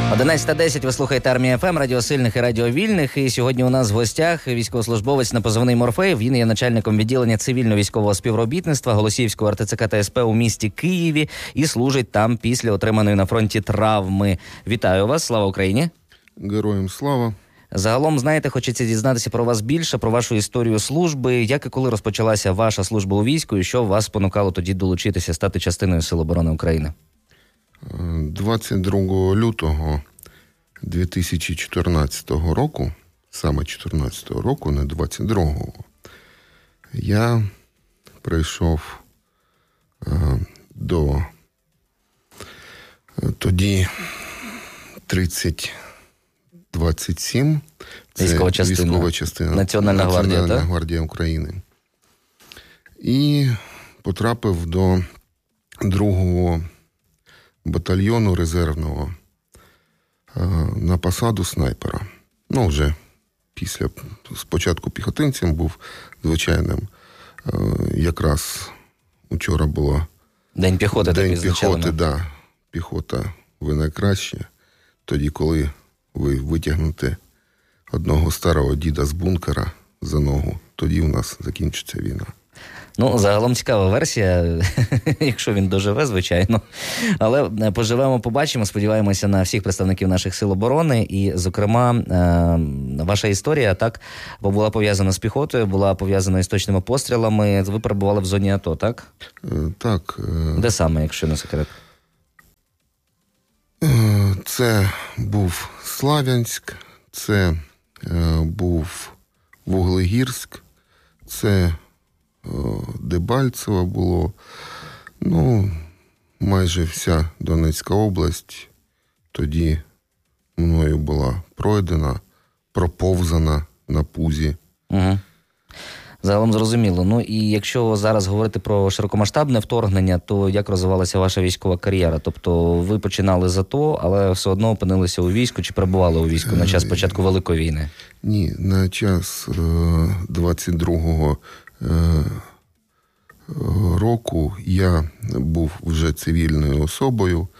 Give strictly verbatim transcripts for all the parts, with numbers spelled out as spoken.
одинадцята десять, ви слухаєте Армія ФМ, Радіо Сильних і Радіо Вільних. І сьогодні у нас в гостях військовослужбовець на позивний Морфей. Він є начальником відділення цивільно-військового співробітництва Голосіївського ар те це ка та ес пе у місті Києві і служить там після отриманої на фронті травми. Вітаю вас, слава Україні! Героям слава! Загалом, знаєте, хочеться дізнатися про вас більше, про вашу історію служби. Як і коли розпочалася ваша служба у війську, і що вас спонукало тоді долучитися, стати частиною Сил оборони України? двадцять другого лютого дві тисячі чотирнадцятого року, саме чотирнадцятого року, не двадцять другого, я прийшов е, до тоді тридцять двадцять сім, це військова частина, військова частина Національна гвардія, Національна так? гвардія України. І потрапив до другого батальйону резервного на посаду снайпера. Ну, вже після, спочатку піхотинцем був звичайним. Якраз учора було День піхоти. День піхоти, да. Піхота, ви найкраще. Тоді, коли ви витягнете одного старого діда з бункера за ногу, тоді у нас закінчиться війна. Ну, загалом цікава версія, якщо він доживе, звичайно. Але поживемо, побачимо. Сподіваємося на всіх представників наших сил оборони. І, зокрема, ваша історія, так, була пов'язана з піхотою, була пов'язана із точними пострілами. Ви перебували в зоні АТО, так? Так. Де саме, якщо не секрет? Це був Слав'янськ, це був Вуглегірськ, це Дебальцево було, ну, майже вся Донецька область тоді мною була пройдена, проповзана на пузі. Угу. Загалом зрозуміло. Ну і якщо зараз говорити про широкомасштабне вторгнення, то як розвивалася ваша військова кар'єра? Тобто ви починали з АТО, але все одно опинилися у війську чи перебували у війську на час початку Великої війни? Ні, на час двадцять другого року я був вже цивільною особою,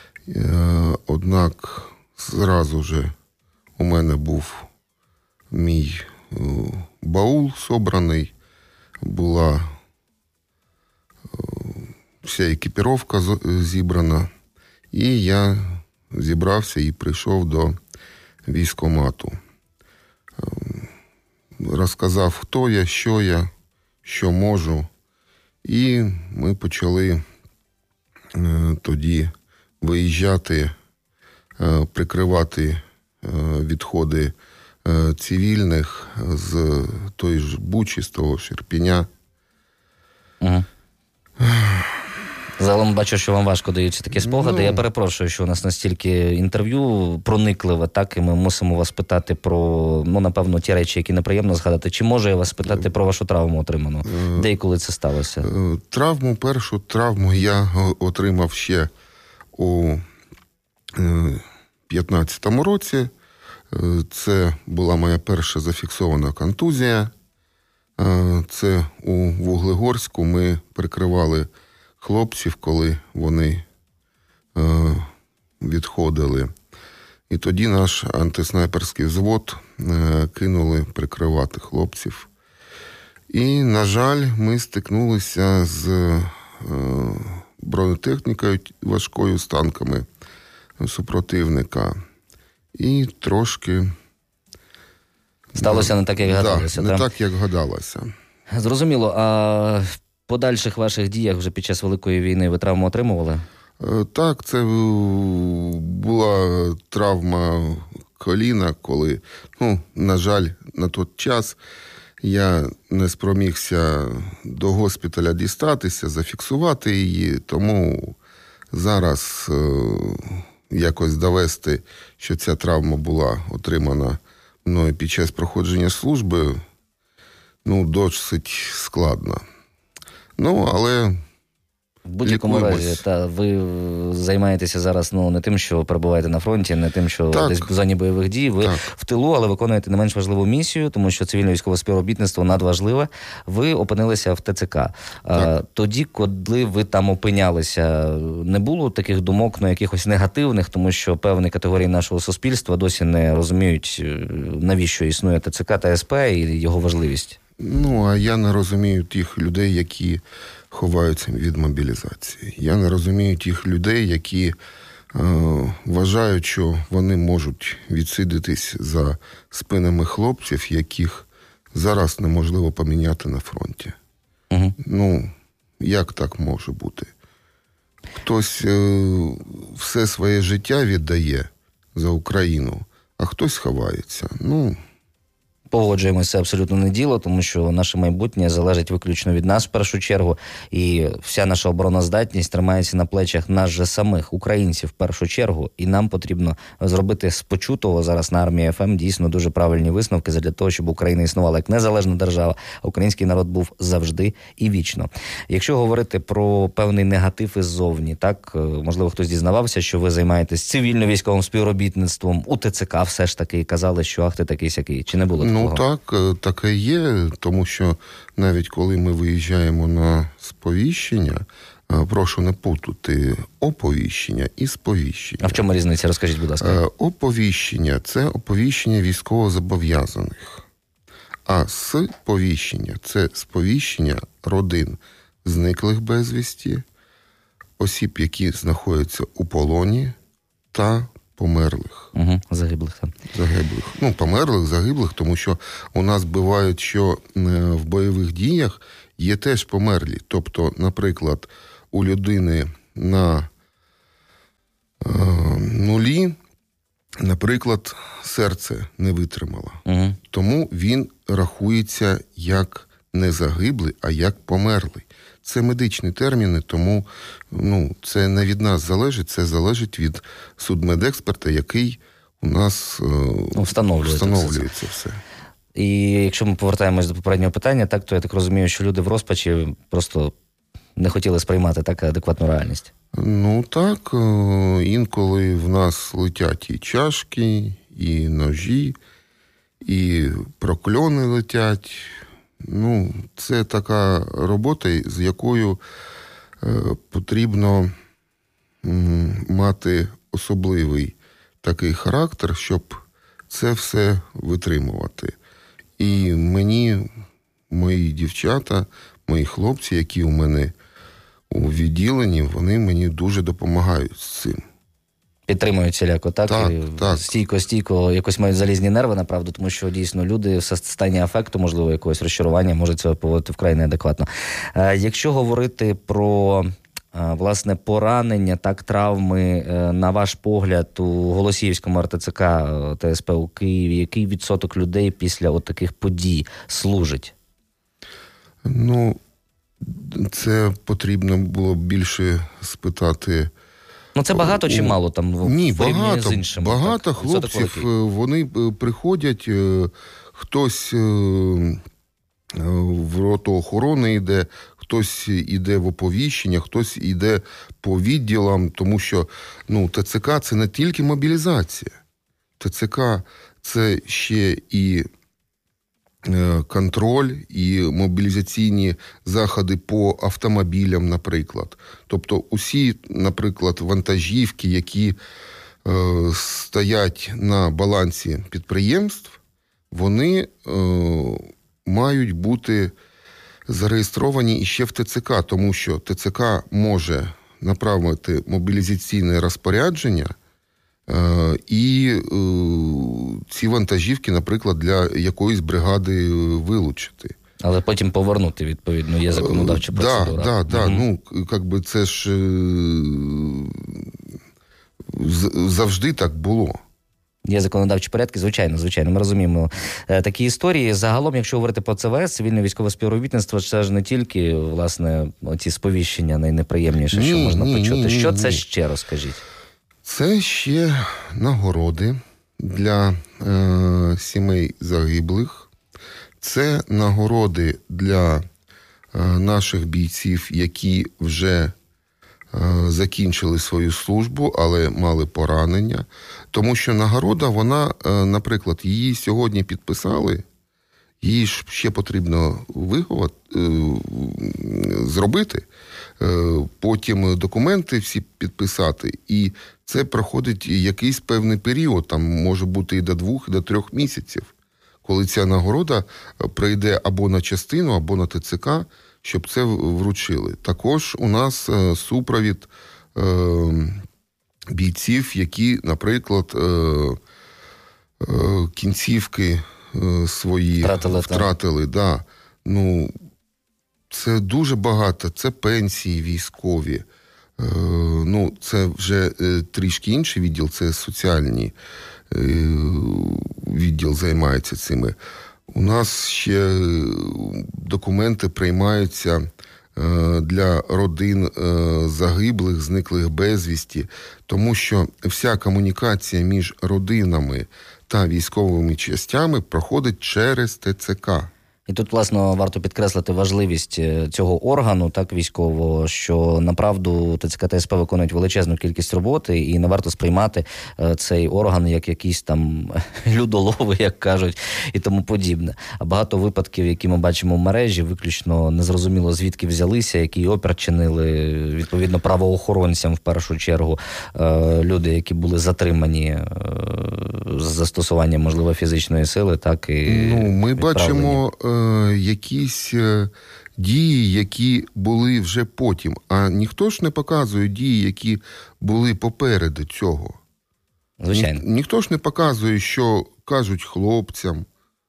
однак зразу же у мене був мій баул собраний, була вся екіпіровка зібрана, і я зібрався і прийшов до військкомату. Розказав, хто я, що я, що можу. І ми почали е, тоді виїжджати, е, прикривати е, відходи е, цивільних з той ж Бучі, з того ж Ірпеня. Угу. Загалом бачу, що вам важко даються такі спогади. Ну, я перепрошую, що у нас настільки інтерв'ю проникливе, так, і ми мусимо вас питати про, ну, напевно, ті речі, які неприємно згадати. Чи можу я вас спитати про вашу травму отриману? Де і коли це сталося? Травму, першу травму я отримав ще у п'ятнадцятому році. Це була моя перша зафіксована контузія. Це у Вуглегорську ми прикривали хлопців, коли вони е, відходили. І тоді наш антиснайперський взвод е, кинули прикривати хлопців. І, на жаль, ми стикнулися з е, бронетехнікою важкою, з танками супротивника. І трошки... Сталося не так, як гадалося. Да, не так? так, як гадалося. Зрозуміло. А в подальших ваших діях вже під час Великої війни ви травму отримували? Так, це була травма коліна, коли, ну, на жаль, на той час я не спромігся до госпіталя дістатися, зафіксувати її, тому зараз е, якось довести, що ця травма була отримана мною під час проходження служби, ну, досить складно. Ну, але В будь-якому разі, та ви займаєтеся зараз ну, не тим, що перебуваєте на фронті, не тим, що так. десь в зоні бойових дій, ви так. в тилу, але виконуєте не менш важливу місію, тому що цивільне військове співробітництво надважливе. Ви опинилися в ТЦК. А, тоді, коли ви там опинялися, не було таких думок, ну, якихось негативних, тому що певні категорії нашого суспільства досі не розуміють, навіщо існує ТЦК та СП і його важливість? Ну, а я не розумію тих людей, які ховаються від мобілізації. Я не розумію тих людей, які е, вважають, що вони можуть відсидитись за спинами хлопців, яких зараз неможливо поміняти на фронті. Угу. Ну, як так може бути? Хтось е, все своє життя віддає за Україну, а хтось ховається. Ну... Погоджуємося, це абсолютно не діло, тому що наше майбутнє залежить виключно від нас в першу чергу, і вся наша обороноздатність тримається на плечах нас же самих, українців в першу чергу, і нам потрібно зробити з почутого зараз на Армії еф ем дійсно дуже правильні висновки для того, щоб Україна існувала як незалежна держава, а український народ був завжди і вічно. Якщо говорити про певний негатив іззовні, так, можливо, хтось дізнавався, що ви займаєтесь цивільно-військовим співробітництвом у ТЦК, все ж таки, і казали, що ах ти такий-сякий, чи не було такого? Ну так, таке є, тому що навіть коли ми виїжджаємо на сповіщення, прошу не путати оповіщення і сповіщення. А в чому різниця? Розкажіть, будь ласка. Оповіщення – це оповіщення військовозобов'язаних, а сповіщення – це сповіщення родин зниклих безвісті, осіб, які знаходяться у полоні та померлих. Угу, загиблих. Там. Загиблих. Ну, померлих, загиблих, тому що у нас бувають, що в бойових діях є теж померлі. Тобто, наприклад, у людини на е, нулі, наприклад, серце не витримало. Угу. Тому він рахується як не загиблий, а як померлий. Це медичні терміни, тому ну, це не від нас залежить, це залежить від судмедексперта, який у нас ну, встановлюється, встановлюється все. І якщо ми повертаємось до попереднього питання, так, то я так розумію, що люди в розпачі просто не хотіли сприймати так адекватну реальність. Ну так, інколи в нас летять і чашки, і ножі, і прокльони летять. Ну, це така робота, з якою е, потрібно м, мати особливий такий характер, щоб це все витримувати. І мені, мої дівчата, мої хлопці, які у мене у відділенні, вони мені дуже допомагають з цим. Підтримують всіляко, так? Так, так. Стійко-стійко, якось мають залізні нерви, направду, тому що дійсно люди в стані афекту, можливо, якогось розчарування, можуть себе поводити вкрай неадекватно. Е, якщо говорити про, е, власне, поранення, так, травми, е, на ваш погляд, у Голосіївському ар те це ка Те ес пе у Києві, який відсоток людей після от таких подій служить? Ну, це потрібно було більше спитати. Ну, це багато чи мало там? Ні, в багато, з іншими, багато так, хлопців, вони приходять, хтось в роту охорони йде, хтось йде в оповіщення, хтось йде по відділам, тому що ну, те це ка – це не тільки мобілізація. те це ка – це ще і контроль, і мобілізаційні заходи по автомобілям, наприклад. Тобто усі, наприклад, вантажівки, які е, стоять на балансі підприємств, вони е, мають бути зареєстровані іще в те це ка, тому що те це ка може направити мобілізаційне розпорядження, і ці вантажівки, наприклад, для якоїсь бригади вилучити. Але потім повернути, відповідно, є законодавча процедура. Так, так, так. Ну, якби це ж завжди так було. Є законодавчі порядки, звичайно, звичайно. Ми розуміємо е, такі історії. Загалом, якщо говорити про це ве ес, цивільне військове співробітництво, це ж не тільки, власне, ці сповіщення найнеприємніше, ні, що можна ні, почути. Ні, що ні, це ні. ще, розкажіть? Це ще нагороди для е, сімей загиблих. Це нагороди для е, наших бійців, які вже закінчили свою службу, але мали поранення. Тому що нагорода, вона, наприклад, її сьогодні підписали, її ж ще потрібно виховати, зробити, потім документи всі підписати, і це проходить якийсь певний період, там може бути і до двох, і до трьох місяців, коли ця нагорода прийде або на частину, або на ТЦК, щоб це вручили. Також у нас супровід бійців, які, наприклад, кінцівки свої втратили. втратили да. Ну, це дуже багато. Це пенсії військові. Е, ну, це вже е, трішки інший відділ, це соціальний е, відділ займається цими. У нас ще документи приймаються е, для родин е, загиблих, зниклих безвісті, тому що вся комунікація між родинами та військовими частями проходить через ТЦК. І тут, власне, варто підкреслити важливість цього органу, так, військового, що, направду, ТЦК та СП виконують величезну кількість роботи, і не варто сприймати цей орган як якісь там людолови, як кажуть, і тому подібне. А багато випадків, які ми бачимо в мережі, виключно незрозуміло звідки взялися, який опір чинили, відповідно, правоохоронцям в першу чергу, люди, які були затримані з застосуванням, можливо, фізичної сили, так, і ну, ми бачимо якісь дії, які були вже потім. А ніхто ж не показує дії, які були попереду цього. Звичайно. Ні, ніхто ж не показує, що кажуть хлопцям,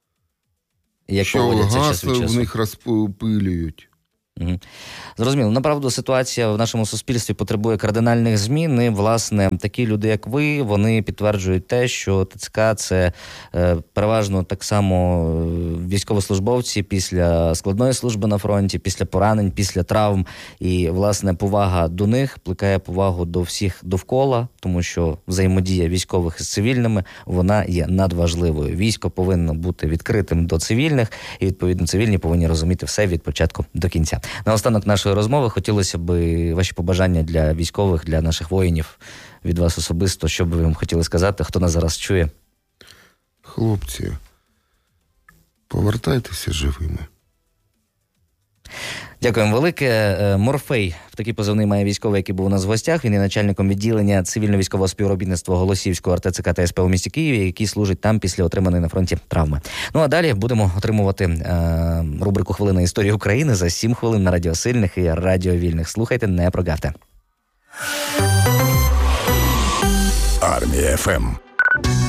як що газ в них розпилюють. Угу. Зрозуміло. Направду, ситуація в нашому суспільстві потребує кардинальних змін, і, власне, такі люди, як ви, вони підтверджують те, що ТЦК – це е, переважно так само військовослужбовці після складної служби на фронті, після поранень, після травм, і, власне, повага до них плекає повагу до всіх довкола, тому що взаємодія військових із цивільними, вона є надважливою. Військо повинно бути відкритим до цивільних, і, відповідно, цивільні повинні розуміти все від початку до кінця. Наостанок нашої розмови хотілося б ваші побажання для військових, для наших воїнів, від вас особисто, що б ви їм хотіли сказати, хто нас зараз чує? Хлопці, повертайтеся живими. Дякуємо велике. Морфей, такий позивний має військовий, який був у нас в гостях. Він є начальником відділення цивільно-військового співробітництва Голосіївського РТЦК та СП у місті Києві, який служить там після отриманої на фронті травми. Ну а далі будемо отримувати е, рубрику «Хвилина історії України» за сім хвилин на Радіо Сильних і Радіо Вільних. Слухайте, не прогавте. Армія ФМ.